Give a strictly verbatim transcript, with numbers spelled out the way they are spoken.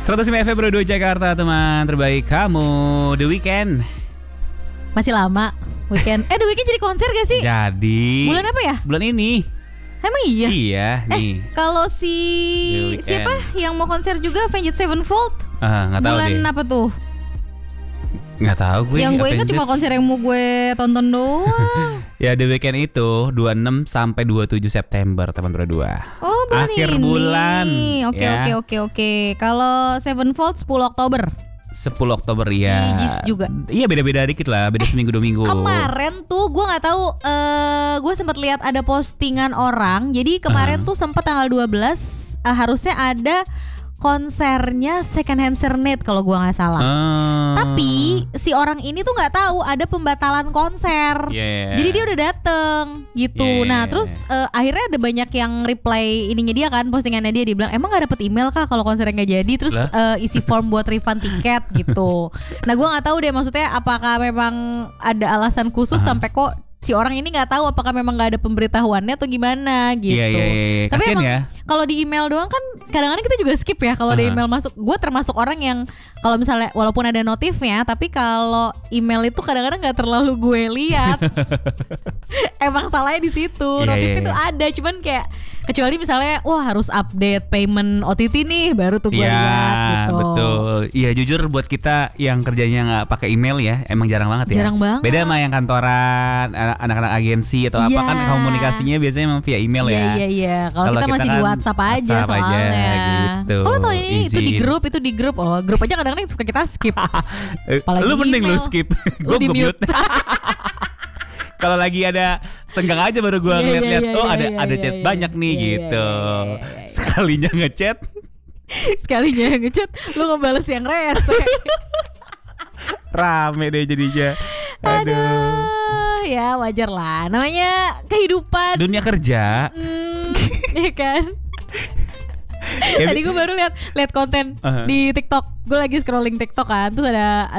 seratus lima F M Bro dua Jakarta, teman terbaik kamu. The Weeknd. Masih lama Weekend. Eh The Weeknd jadi konser gak sih? Jadi bulan apa ya? Bulan ini. Emang iya? Iya nih. Eh kalau si siapa yang mau konser juga Avenged Sevenfold? Ah, nggak tahu bulan deh. apa tuh? Nggak tahu gue. Yang gue ingat cuma konser yang mau gue tonton doang. Ya The Weeknd itu dua puluh enam sampai dua puluh tujuh September teman berdua. Oh bulan Akhir ini. bulan. Oke ya. oke oke oke. Kalau Sevenfold sepuluh Oktober. sepuluh Oktober ya. Jis juga. Iya beda-beda dikit lah, beda seminggu dua minggu. Kemarin tuh gue nggak tahu. Uh, gue sempat lihat ada postingan orang. Jadi kemarin uh-huh. tuh sempat tanggal dua belas uh, harusnya ada konsernya Second Hand Serenade kalau gue nggak salah. Uh. Tapi si orang ini tuh nggak tahu ada pembatalan konser. Yeah. Jadi dia udah dateng gitu. Yeah. Nah terus uh, akhirnya ada banyak yang reply ininya dia kan, postingannya dia, dia bilang emang nggak dapet email kah kalau konsernya nggak jadi. Terus uh, isi form buat refund tiket gitu. Nah gue nggak tahu deh maksudnya apakah memang ada alasan khusus uh-huh. sampai kok si orang ini nggak tahu apakah memang nggak ada pemberitahuannya atau gimana gitu. Iya, iya, iya. Tapi Kasian emang ya. Kalau di email doang kan kadang-kadang kita juga skip ya kalau uh-huh. ada email masuk. Gue termasuk orang yang kalau misalnya walaupun ada notifnya, tapi kalau email itu kadang-kadang nggak terlalu gue lihat. Emang salahnya di situ. Yeah, Notif yeah, itu yeah. ada, cuman kayak kecuali misalnya wah harus update payment O T T nih baru tuh gue yeah, lihat gitu. Betul. Iya jujur buat kita yang kerjanya nggak pakai email ya, emang jarang banget ya. Jarang banget. Beda sama yang kantoran, anak-anak agensi atau yeah. apa kan komunikasinya biasanya memang via email yeah, ya. Iya iya. Kalau kita, kita masih kan di WhatsApp aja WhatsApp soalnya. Aja, gitu. Kalau tau ini Izin. itu di grup, itu di grup. Oh, grup aja kadang-kadang suka kita skip. Apalagi lu mending email. lu skip. Gue di mute. Kalau lagi ada senggang aja baru gue yeah, ngeliat-liat yeah, oh yeah, ada yeah, ada yeah, chat yeah, banyak nih yeah, gitu. yeah, yeah, yeah, yeah. Sekalinya ngechat, sekalinya ngechat, lu ngebales yang rese. Rame deh jadinya. Aduh. Aduh, ya wajar lah. Namanya kehidupan. Dunia kerja. Hmm, ya kan. Tadi gue baru lihat lihat konten uh-huh. di TikTok. Gue lagi scrolling TikTok kan, terus ada